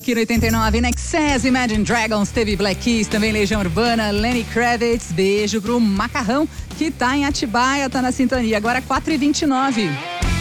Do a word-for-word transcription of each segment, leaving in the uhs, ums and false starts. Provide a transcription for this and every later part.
aqui no oitenta e nove, Nexus, Imagine Dragons, teve Black Keys, também Legião Urbana, Lenny Kravitz, beijo pro Macarrão, que tá em Atibaia, tá na sintonia, agora quatro e vinte e nove.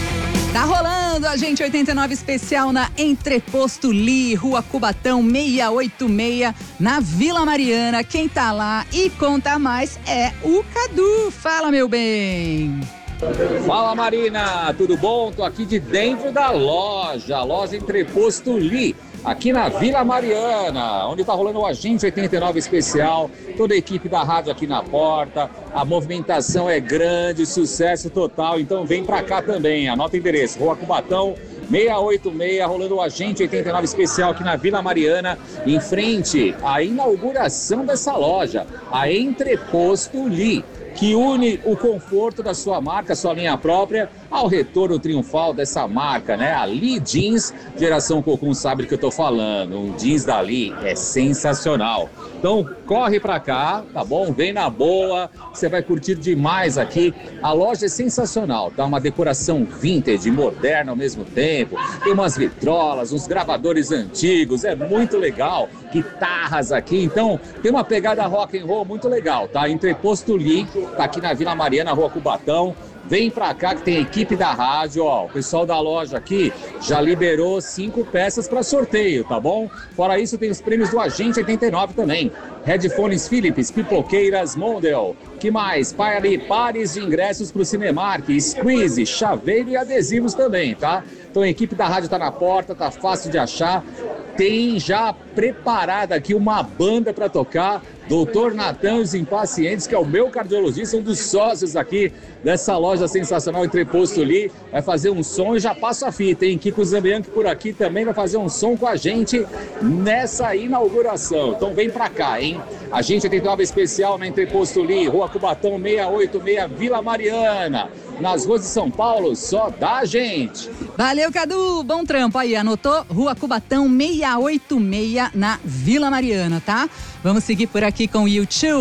Tá rolando a gente oitenta e nove especial na Entreposto Lee, Rua Cubatão seiscentos e oitenta e seis, na Vila Mariana. Quem tá lá e conta mais é o Cadu. Fala, meu bem. Fala, Marina, tudo bom? Tô aqui de dentro da loja, a loja Entreposto Lee, aqui na Vila Mariana, onde tá rolando o Agente oitenta e nove especial, toda a equipe da rádio aqui na porta, a movimentação é grande, sucesso total, então vem pra cá também, anota o endereço, Rua Cubatão seiscentos e oitenta e seis, rolando o Agente oitenta e nove especial aqui na Vila Mariana, em frente à inauguração dessa loja, a Entreposto Lee, que une o conforto da sua marca, sua linha própria, ao retorno triunfal dessa marca, né? A Lee Jeans, geração Cocum sabe do que eu tô falando. Um jeans da Lee é sensacional. Então, corre pra cá, tá bom? Vem na boa, você vai curtir demais aqui. A loja é sensacional, tá? Uma decoração vintage, moderna ao mesmo tempo. Tem umas vitrolas, uns gravadores antigos, é muito legal. Guitarras aqui, então tem uma pegada rock and roll muito legal, tá? Entreposto Lee, tá aqui na Vila Mariana, Rua Cubatão. Vem pra cá que tem a equipe da rádio, ó, o pessoal da loja aqui já liberou cinco peças para sorteio, tá bom? Fora isso tem os prêmios do Agente oitenta e nove também. Headphones Philips, pipoqueiras Mondel, que mais? Pare, pares de ingressos pro Cinemark, Squeeze, chaveiro e adesivos também, tá? Então a equipe da rádio tá na porta, tá fácil de achar. Tem já preparada aqui uma banda para tocar, doutor Natan e os Impacientes, que é o meu cardiologista, um dos sócios aqui dessa loja sensacional Entreposto Lee, vai fazer um som e já passa a fita, hein? Kiko Zambianchi por aqui também vai fazer um som com a gente nessa inauguração. Então vem pra cá, hein? Agente oitenta e nove especial na Entreposto Lee, Rua Cubatão seiscentos e oitenta e seis, Vila Mariana. Nas ruas de São Paulo, só dá gente. Valeu, Cadu. Bom trampo aí. Anotou? Rua Cubatão seiscentos e oitenta e seis, na Vila Mariana, tá? Vamos seguir por aqui com o YouTube.